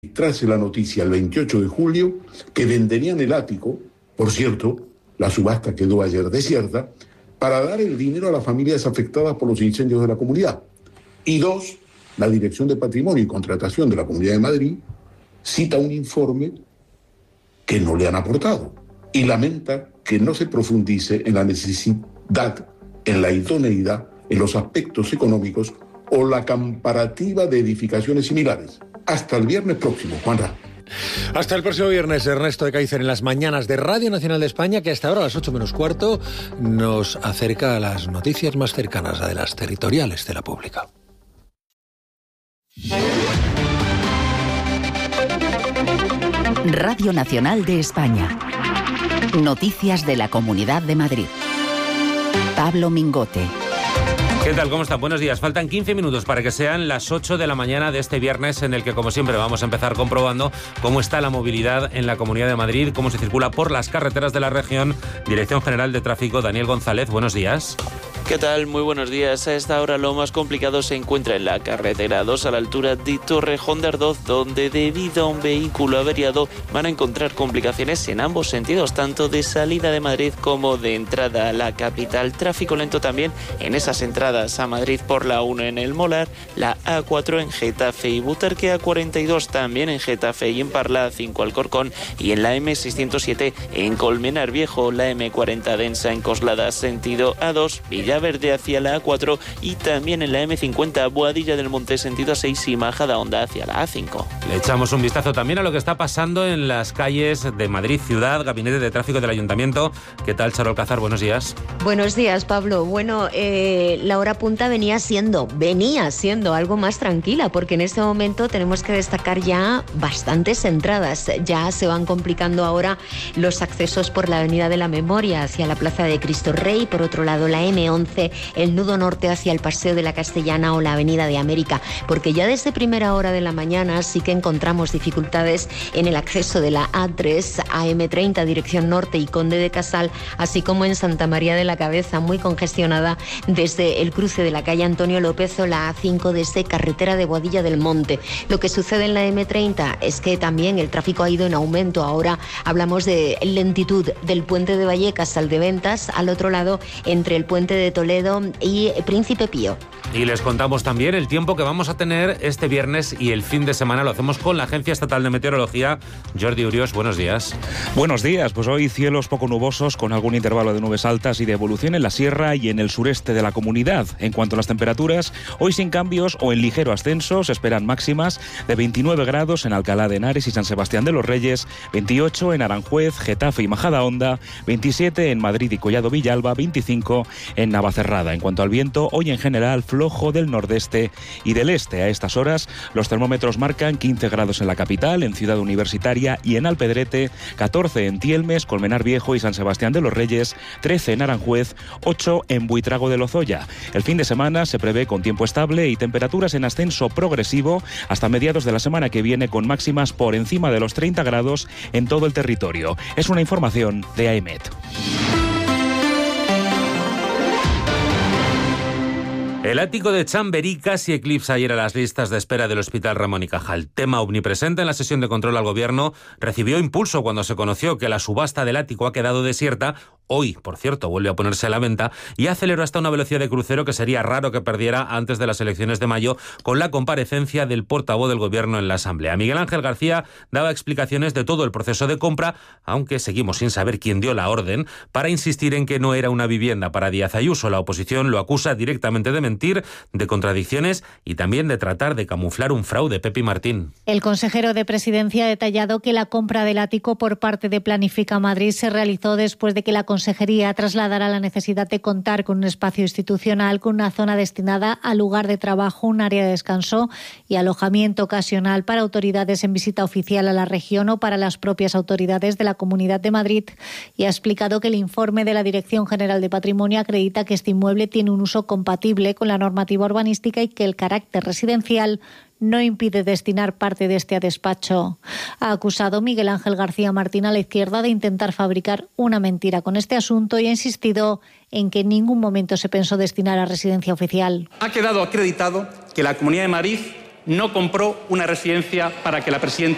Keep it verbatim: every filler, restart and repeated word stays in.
Tras la noticia el veintiocho de julio que venderían el ático, por cierto, la subasta quedó ayer desierta, para dar el dinero a las familias afectadas por los incendios de la comunidad. Y dos, la Dirección de Patrimonio y Contratación de la Comunidad de Madrid cita un informe que no le han aportado y lamenta que no se profundice en la necesidad, en la idoneidad, en los aspectos económicos o la comparativa de edificaciones similares. Hasta el viernes próximo, Juanra. Hasta el próximo viernes, Ernesto de Kaiser en las mañanas de Radio Nacional de España, que hasta ahora a las ocho menos cuarto nos acerca a las noticias más cercanas, a de las territoriales de la pública. Radio Nacional de España. Noticias de la Comunidad de Madrid. Pablo Mingote. ¿Qué tal? ¿Cómo están? Buenos días. Faltan quince minutos para que sean las ocho de la mañana de este viernes, en el que, como siempre, vamos a empezar comprobando cómo está la movilidad en la Comunidad de Madrid, cómo se circula por las carreteras de la región. Dirección General de Tráfico, Daniel González, buenos días. ¿Qué tal? Muy buenos días. A esta hora lo más complicado se encuentra en la carretera dos a la altura de Torrejón de Ardoz, donde debido a un vehículo averiado van a encontrar complicaciones en ambos sentidos, tanto de salida de Madrid como de entrada a la capital. Tráfico lento también en esas entradas a Madrid por la uno en el Molar, la A cuatro en Getafe y Butarque, A cuarenta y dos también en Getafe y en Parla, A cinco Alcorcón y en la eme seiscientos siete en Colmenar Viejo, la eme cuarenta densa en Coslada sentido A dos, Villaverde hacia la A cuatro y también en la eme cincuenta Boadilla del Monte sentido A seis y Majadahonda hacia la A cinco. Le echamos un vistazo también a lo que está pasando en las calles de Madrid Ciudad, Gabinete de Tráfico del Ayuntamiento. ¿Qué tal, Charo Alcázar? Buenos días. Buenos días, Pablo. Bueno, eh, la hora punta venía siendo, venía siendo algo más tranquila, porque en este momento tenemos que destacar ya bastantes entradas. Ya se van complicando ahora los accesos por la Avenida de la Memoria hacia la Plaza de Cristo Rey, por otro lado la eme once, el nudo norte hacia el Paseo de la Castellana o la Avenida de América, porque ya desde primera hora de la mañana sí que encontramos dificultades en el acceso de la A tres a eme treinta dirección norte y Conde de Casal, así como en Santa María de la Cabeza, muy congestionada desde el cruce de la calle Antonio López o la A cinco desde carretera de Boadilla del Monte. Lo que sucede en la eme treinta es que también el tráfico ha ido en aumento. Ahora hablamos de lentitud del puente de Vallecas al de Ventas, al otro lado entre el puente de Toledo y Príncipe Pío. Y les contamos también el tiempo que vamos a tener este viernes y el fin de semana. Lo hacemos con la Agencia Estatal de Meteorología. Jordi Urios, buenos días. Buenos días. Pues hoy cielos poco nubosos, con algún intervalo de nubes altas y de evolución en la sierra y en el sureste de la comunidad. En cuanto a las temperaturas, hoy sin cambios o en ligero ascenso. Se esperan máximas de veintinueve grados en Alcalá de Henares y San Sebastián de los Reyes, veintiocho en Aranjuez, Getafe y Majadahonda, veintisiete en Madrid y Collado Villalba, veinticinco en Navacerrada. En cuanto al viento, hoy en general flojo del nordeste y del este. A estas horas los termómetros marcan quince grados en la capital, en Ciudad Universitaria y en Alpedrete, catorce en Tielmes, Colmenar Viejo y San Sebastián de los Reyes, trece en Aranjuez, ocho en Buitrago de Lozoya. El fin de semana se prevé con tiempo estable y temperaturas en ascenso progresivo hasta mediados de la semana que viene, con máximas por encima de los treinta grados en todo el territorio. Es una información de AEMET. El ático de Chamberí casi eclipsa ayer a las listas de espera del Hospital Ramón y Cajal. Tema omnipresente en la sesión de control al Gobierno, recibió impulso cuando se conoció que la subasta del ático ha quedado desierta. Hoy, por cierto, vuelve a ponerse a la venta y aceleró hasta una velocidad de crucero que sería raro que perdiera antes de las elecciones de mayo, con la comparecencia del portavoz del Gobierno en la Asamblea. Miguel Ángel García daba explicaciones de todo el proceso de compra, aunque seguimos sin saber quién dio la orden, para insistir en que no era una vivienda para Díaz Ayuso. La oposición lo acusa directamente de mentir, de contradicciones y también de tratar de camuflar un fraude. Pepi Martín. El consejero de Presidencia ha detallado que la compra del ático por parte de Planifica Madrid se realizó después de que la Consejería trasladara la necesidad de contar con un espacio institucional, con una zona destinada al lugar de trabajo, un área de descanso y alojamiento ocasional para autoridades en visita oficial a la región o para las propias autoridades de la Comunidad de Madrid, y ha explicado que el informe de la Dirección General de Patrimonio acredita que este inmueble tiene un uso compatible con la normativa urbanística y que el carácter residencial no impide destinar parte de este a despacho. Ha acusado Miguel Ángel García Martín a la izquierda de intentar fabricar una mentira con este asunto y ha insistido en que en ningún momento se pensó destinar a residencia oficial. Ha quedado acreditado que la Comunidad de Madrid no compró una residencia para que la presidenta